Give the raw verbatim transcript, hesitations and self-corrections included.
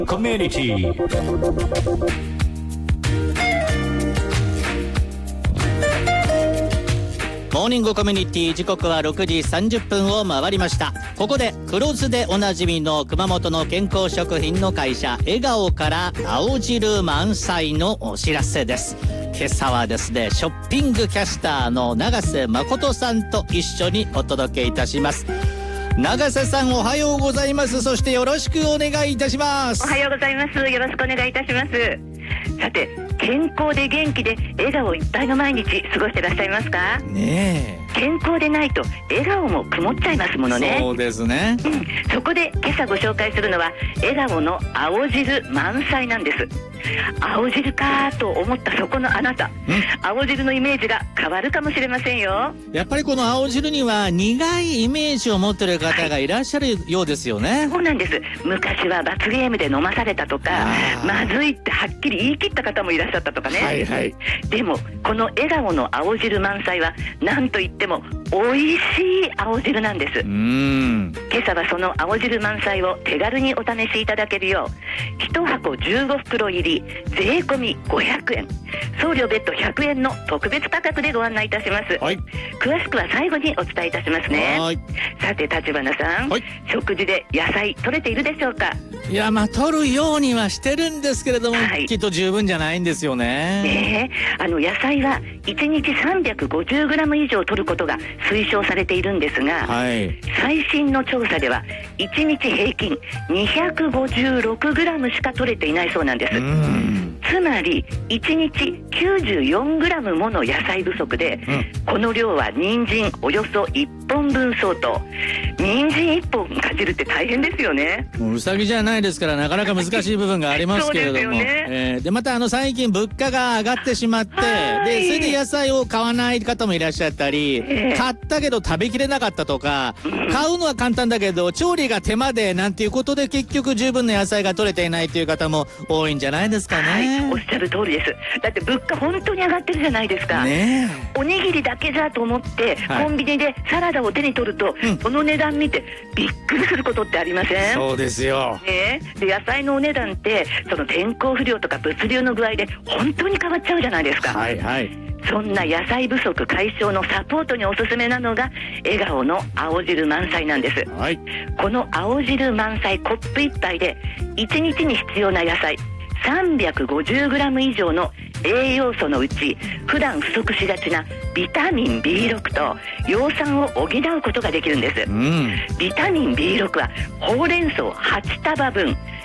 コミュニティモーニングコミュニティ、時刻はろくじさんじゅっぷんを回りました。ここで黒酢でおなじみの熊本の健康食品の会社笑顔から青汁満載のお知らせです。今朝はですね、ショッピングキャスターの永瀬誠さんと一緒にお届けいたします。永瀬さん、おはようございます。そしてよろしくお願いいたします。 おはようございます。よろしくお願いいたします。さて、健康で元気で笑顔いっぱいの毎日過ごしてらっしゃいますかね。え健康でないと笑顔も曇っちゃいますものね。 そうですね、 うん、そこで今朝ご紹介するのは笑顔の青汁満載なんです。青汁かと思ったそこのあなた、青汁のイメージが変わるかもしれませんよ。 やっぱりこの青汁には苦いイメージを持っている方がいらっしゃるようですよね、はい、 そうなんです。昔は罰ゲームで飲まされたとか、まずいってはっきり言い切った方もいらっしゃったとかね、はいはい、でもこの笑顔の青汁満載は何と言っても美味しい青汁なんです。うーん、今朝はその青汁満載を手軽にお試しいただけるよういちはこじゅうごふくろ入り税込みごひゃくえん、送料別途ひゃくえんの特別価格でご案内いたします、はい、詳しくは最後にお伝えいたしますね。はい、さて立花さん、はい、食事で野菜取れているでしょうか。 いや、まあ取るようにはしてるんですけれども、はい、きっと十分じゃないんですよね。 ねえ、あの野菜はいちにちさんびゃくごじゅうグラム以上取ることが推奨されているんですが、はい、最新の調査ではいちにち平均にひゃくごじゅうろくグラムしか取れていないそうなんです。うん、つまりいちにちきゅうじゅうよんグラムもの野菜不足で、うん、この量は人参およそいっぽんぶん相当。人参いっぽんかじるって大変ですよね。 もううさぎじゃないですからなかなか難しい部分がありますけれどもそうですよね、えー、でまたあの最近物価が上がってしまって、でそれで野菜を買わない方もいらっしゃったり、えー、買ったけど食べきれなかったとか、うん、買うのは簡単だけど調理が手間でなんていうことで結局十分な野菜が取れていないという方も多いんじゃないですかね。 はい、おっしゃる通りです。だって物価本当に上がってるじゃないですか、ね、おにぎりだけじゃと思って、はい、コンビニでサラダを手に取ると、うん、その値段見てびっくりすることってありません？ そうですよ、 ね、で野菜のお値段ってその天候不良とか物流の具合で本当に変わっちゃうじゃないですか。はいはい、そんな野菜不足解消のサポートにおすすめなのが笑顔の青汁満載なんです、はい、この青汁満載コップいっぱいでいちにちに必要な野菜さんびゃくごじゅうグラム以上の栄養素のうち普段不足しがちなビタミン ビーろく と葉酸を補うことができるんです、うん、ビタミン ビーろく はほうれん草はちたばぶん、